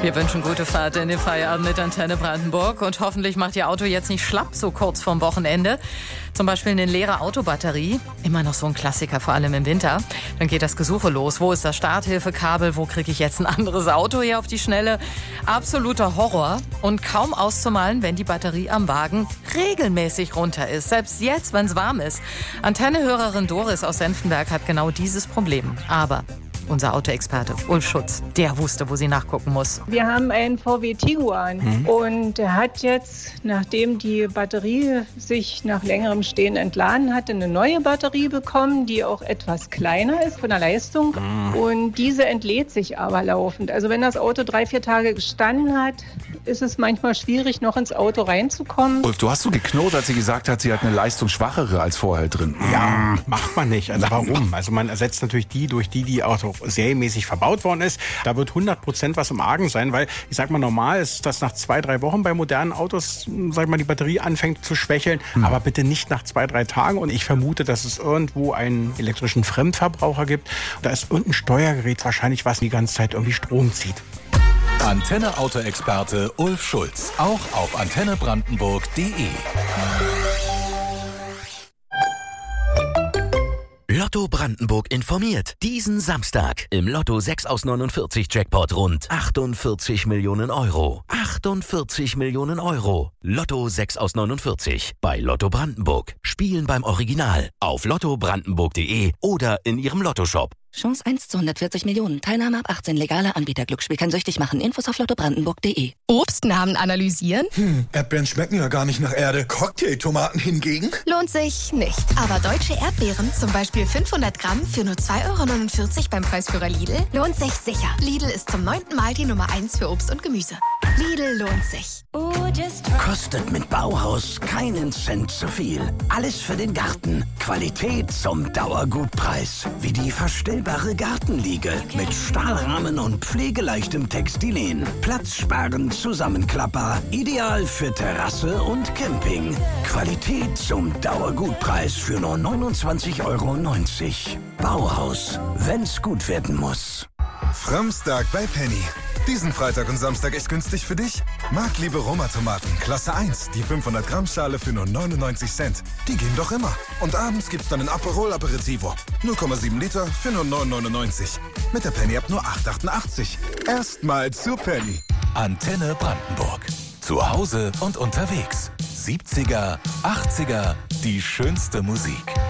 Wir wünschen gute Fahrt in den Feierabend mit Antenne Brandenburg und hoffentlich macht Ihr Auto jetzt nicht schlapp so kurz vorm Wochenende. Zum Beispiel eine leere Autobatterie, immer noch so ein Klassiker, vor allem im Winter. Dann geht das Gesuche los. Wo ist das Starthilfekabel? Wo kriege ich jetzt ein anderes Auto hier auf die Schnelle? Absoluter Horror und kaum auszumalen, wenn die Batterie am Wagen regelmäßig runter ist. Selbst jetzt, wenn es warm ist. Antenne-Hörerin Doris aus Senftenberg hat genau dieses Problem. Aber unser Autoexperte Ulf Schutz, der wusste, wo sie nachgucken muss. Wir haben einen VW Tiguan und der hat jetzt, nachdem die Batterie sich nach längerem Stehen entladen hatte, eine neue Batterie bekommen, die auch etwas kleiner ist von der Leistung. Und diese entlädt sich aber laufend. Also wenn das Auto 3-4 Tage gestanden hat, ist es manchmal schwierig, noch ins Auto reinzukommen. Ulf, du hast so geknurrt, als sie gesagt hat, sie hat eine leistungsschwachere als vorher drin. Ja, macht man nicht. Also warum? Also man ersetzt natürlich die durch die auch serienmäßig verbaut worden ist. Da wird 100% was im Argen sein, weil, ich sag mal, normal ist, dass nach 2-3 Wochen bei modernen Autos, sag mal, die Batterie anfängt zu schwächeln, aber bitte nicht nach 2-3 Tagen. Und ich vermute, dass es irgendwo einen elektrischen Fremdverbraucher gibt. Da ist irgendein Steuergerät wahrscheinlich, was die ganze Zeit irgendwie Strom zieht. Antenne Autoexperte Ulf Schulz, auch auf antennebrandenburg.de. Lotto Brandenburg informiert. Diesen Samstag im Lotto 6 aus 49 Jackpot rund 48 Millionen Euro. 48 Millionen Euro. Lotto 6 aus 49 bei Lotto Brandenburg. Spielen beim Original auf lottobrandenburg.de oder in Ihrem Lottoshop. Chance 1 zu 140 Millionen. Teilnahme ab 18. Legaler Anbieter. Glücksspiel kann süchtig machen. Infos auf lottobrandenburg.de. Obstnamen analysieren? Erdbeeren schmecken ja gar nicht nach Erde. Cocktailtomaten hingegen? Lohnt sich nicht. Aber deutsche Erdbeeren, zum Beispiel 500 Gramm für nur 2,49 € beim Preisführer Lidl, lohnt sich sicher. Lidl ist zum 9. Mal die Nummer 1 für Obst und Gemüse. Lidl lohnt sich. Kostet mit Bauhaus keinen Cent zu viel. Alles für den Garten. Qualität zum Dauergutpreis. Wie die verstellbare Gartenliege mit Stahlrahmen und pflegeleichtem Textilien. Platzsparend Zusammenklapper. Ideal für Terrasse und Camping. Qualität zum Dauergutpreis für nur 29,90 €. Bauhaus, wenn's gut werden muss. Framstag bei Penny. Diesen Freitag und Samstag ist günstig für dich. Marktliebe Roma-Tomaten, Klasse 1, die 500 Gramm Schale für nur 99 Cent. Die gehen doch immer. Und abends gibt's dann ein Aperol Aperitivo. 0,7 Liter für nur 9,99. Mit der Penny ab nur 8,88. Erstmal zu Penny. Antenne Brandenburg. Zu Hause und unterwegs. 70er, 80er, die schönste Musik.